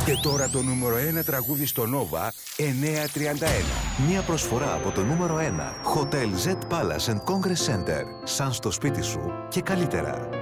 Και τώρα το νούμερο 1 τραγούδι στο Nova 931. Μια προσφορά από το νούμερο 1 Hotel Z Palace and Congress Center. Σαν στο σπίτι σου και καλύτερα.